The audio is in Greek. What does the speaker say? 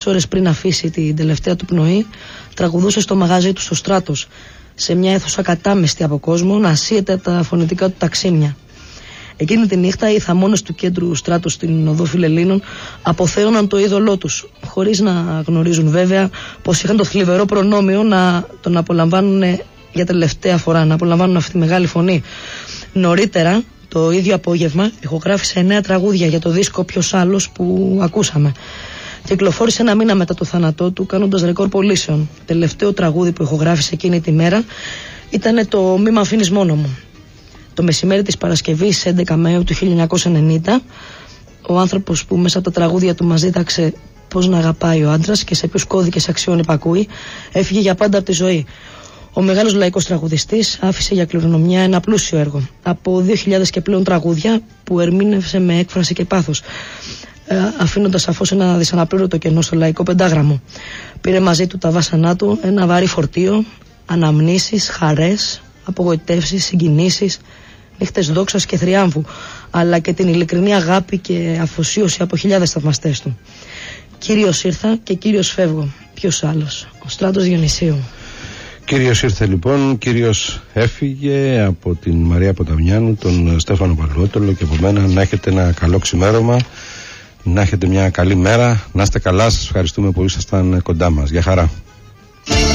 ώρες πριν αφήσει την τελευταία του πνοή, τραγουδούσε στο μαγαζί του στο Στράτος, σε μια αίθουσα κατάμεστη από κόσμο, να ασύεται από τα φωνητικά του ταξίμια. Εκείνη τη νύχτα οι θαμώνες του κέντρου Στράτος στην οδό Φιλελλήνων αποθέωναν το είδωλό τους, χωρίς να γνωρίζουν βέβαια πως είχαν το θλιβερό προνόμιο να τον απολαμβάνουν για τελευταία φορά, να απολαμβάνουν αυτή τη μεγάλη φωνή. Νωρίτερα, το ίδιο απόγευμα, ηχογράφησε 9 τραγούδια για το δίσκο «Ποιος άλλος» που ακούσαμε. Κυκλοφόρησε ένα μήνα μετά το θάνατό του, κάνοντας ρεκόρ πωλήσεων. Τελευταίο τραγούδι που ηχογράφησε εκείνη τη μέρα ήταν το «Μη μ' αφήνεις μόνο μου». Το μεσημέρι της Παρασκευής 11 Μαΐου του 1990, ο άνθρωπος που μέσα από τα τραγούδια του μας δίδαξε πώς να αγαπάει ο άντρας και σε ποιους κώδικες αξιών υπακούει, έφυγε για πάντα από τη ζωή. Ο μεγάλος λαϊκός τραγουδιστής άφησε για κληρονομιά ένα πλούσιο έργο από 2.000 και πλέον τραγούδια που ερμήνευσε με έκφραση και πάθος, αφήνοντας σαφώς ένα δυσαναπλήρωτο κενό στο λαϊκό πεντάγραμμο. Πήρε μαζί του τα βάσανά του ένα βαρύ φορτίο, αναμνήσεις, χαρές, απογοητεύσεις, συγκινήσεις, νύχτες δόξας και θριάμβου, αλλά και την ειλικρινή αγάπη και αφοσίωση από χιλιάδες θαυμαστές του. Κύριος ήρθα και κύριος φεύγω. Ποιος άλλος? Ο Στράτος Διονυσίου. Κύριος ήρθε λοιπόν, κύριος έφυγε, από την Μαρία Ποταμιάνου, τον Στέφανο Παλαιότολο και από μένα. Να έχετε ένα καλό ξημέρωμα, να έχετε μια καλή μέρα, να είστε καλά, σας ευχαριστούμε που ήσασταν κοντά μας. Γεια χαρά.